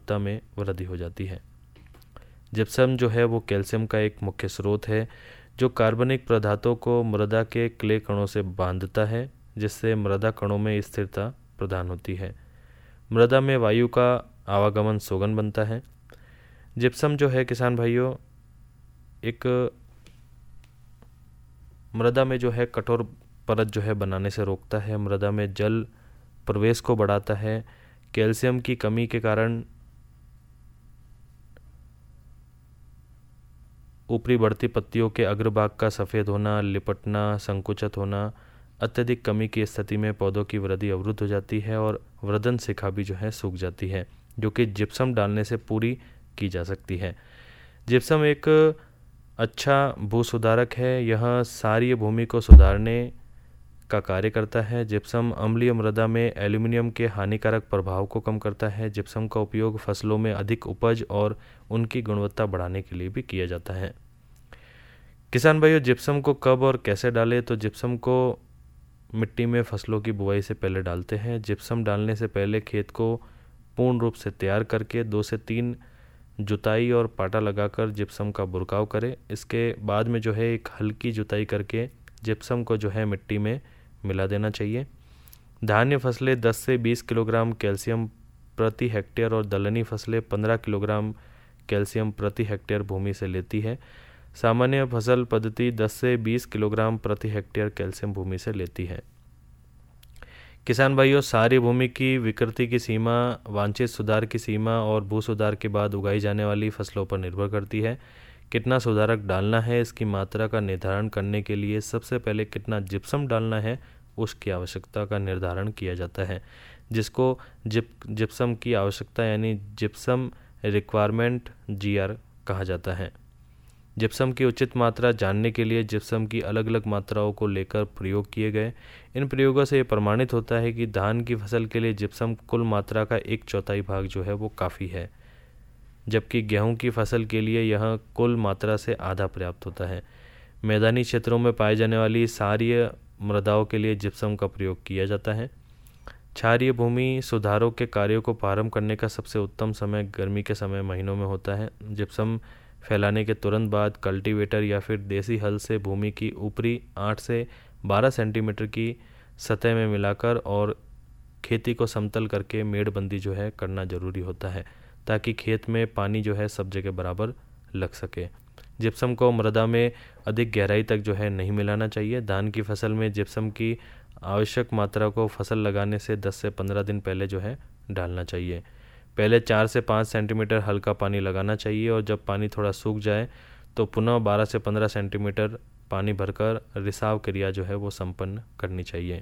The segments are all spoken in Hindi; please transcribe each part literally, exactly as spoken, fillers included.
गुणवत्ता में वृद्धि हो जाती है। जिप्सम जो है वो कैल्शियम का एक मुख्य स्रोत है जो कार्बनिक पदार्थों को मृदा के क्ले कणों से बांधता है, जिससे मृदा कणों में स्थिरता प्रदान होती है। मृदा में वायु का आवागमन सुगम बनता है। जिप्सम जो है किसान भाइयों एक मृदा में जो है कठोर परत जो है बनाने से रोकता है, मृदा में जल प्रवेश को बढ़ाता है। कैल्शियम की कमी के कारण ऊपरी बढ़ती पत्तियों के अग्रभाग का सफ़ेद होना, लिपटना, संकुचित होना, अत्यधिक कमी की स्थिति में पौधों की वृद्धि अवरुद्ध हो जाती है और वृद्धन शिखा भी जो है सूख जाती है, जो कि जिप्सम डालने से पूरी की जा सकती है। जिप्सम एक अच्छा भू सुधारक है। यह सारी भूमि को सुधारने का कार्य करता है। जिप्सम अम्लीय मृदा में एल्यूमिनियम के हानिकारक प्रभाव को कम करता है। जिप्सम का उपयोग फसलों में अधिक उपज और उनकी गुणवत्ता बढ़ाने के लिए भी किया जाता है। किसान भाइयों, जिप्सम को कब और कैसे डालें? तो जिप्सम को मिट्टी में फसलों की बुआई से पहले डालते हैं। जिप्सम डालने से पहले खेत को पूर्ण रूप से तैयार करके दो से तीन जुताई और पाटा लगाकर जिप्सम का बुरकाव करें। इसके बाद में जो है एक हल्की जुताई करके जिप्सम को जो है मिट्टी में मिला देना चाहिए। धान्य फसलें दस से बीस किलोग्राम कैल्शियम प्रति हेक्टेयर और दलहनी फसलें पंद्रह किलोग्राम कैल्शियम प्रति हेक्टेयर भूमि से लेती है। सामान्य फसल पद्धति दस से बीस किलोग्राम प्रति हेक्टेयर कैल्शियम भूमि से लेती है। किसान भाइयों, सारी भूमि की विकृति की सीमा वांछित सुधार की सीमा और भू सुधार के बाद उगाई जाने वाली फसलों पर निर्भर करती है। कितना सुधारक डालना है, इसकी मात्रा का निर्धारण करने के लिए सबसे पहले कितना जिप्सम डालना है उसकी आवश्यकता का निर्धारण किया जाता है, जिसको जिप जिप्सम की आवश्यकता यानी जिप्सम रिक्वायरमेंट जी आर कहा जाता है। जिप्सम की उचित मात्रा जानने के लिए जिप्सम की अलग अलग मात्राओं को लेकर प्रयोग किए गए। इन प्रयोगों से ये प्रमाणित होता है कि धान की फसल के लिए जिप्सम कुल मात्रा का एक चौथाई भाग जो है वो काफ़ी है, जबकि गेहूं की फसल के लिए यह कुल मात्रा से आधा पर्याप्त होता है। मैदानी क्षेत्रों में पाई जाने वाली क्षारीय मृदाओं के लिए जिप्सम का प्रयोग किया जाता है। क्षारीय भूमि सुधारों के कार्यों को प्रारंभ करने का सबसे उत्तम समय गर्मी के समय महीनों में होता है। जिप्सम फैलाने के तुरंत बाद कल्टीवेटर या फिर देसी हल से भूमि की ऊपरी आठ से बारह सेंटीमीटर की सतह में मिलाकर और खेती को समतल करके मेड़बंदी जो है करना जरूरी होता है, ताकि खेत में पानी जो है सब जगह बराबर लग सके। जिप्सम को मृदा में अधिक गहराई तक जो है नहीं मिलाना चाहिए। धान की फसल में जिप्सम की आवश्यक मात्रा को फसल लगाने से दस से पंद्रह दिन पहले जो है डालना चाहिए। पहले चार से पाँच सेंटीमीटर हल्का पानी लगाना चाहिए और जब पानी थोड़ा सूख जाए तो पुनः बारह से पंद्रह सेंटीमीटर पानी भरकर रिसाव क्रिया जो है वो संपन्न करनी चाहिए।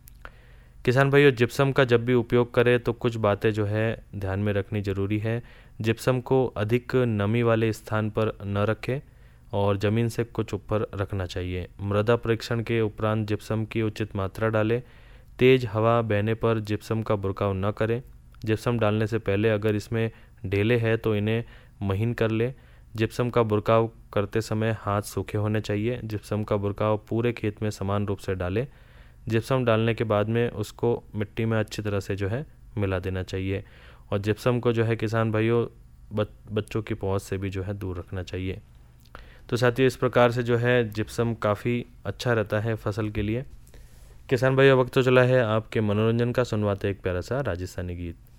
किसान भाइयों, जिप्सम का जब भी उपयोग करें तो कुछ बातें जो है ध्यान में रखनी जरूरी है। जिप्सम को अधिक नमी वाले स्थान पर न रखें और ज़मीन से कुछ ऊपर रखना चाहिए। मृदा परीक्षण के उपरांत जिप्सम की उचित मात्रा डालें। तेज हवा बहने पर जिप्सम का बुरकाव न करें। जिप्सम डालने से पहले अगर इसमें ढेले हैं तो इन्हें महीन कर लें। जिप्सम का बुरकाव करते समय हाथ सूखे होने चाहिए। जिप्सम का बुरकाव पूरे खेत में समान रूप से डालें। जिप्सम डालने के बाद में उसको मिट्टी में अच्छी तरह से जो है मिला देना चाहिए और जिप्सम को जो है किसान भाइयों बच, बच्चों की पहुंच से भी जो है दूर रखना चाहिए। तो साथियों, इस प्रकार से जो है जिप्सम काफ़ी अच्छा रहता है फसल के लिए। किसान भाइयों, वक्त तो चला है आपके मनोरंजन का, सुनवाते एक प्यारा सा राजस्थानी गीत।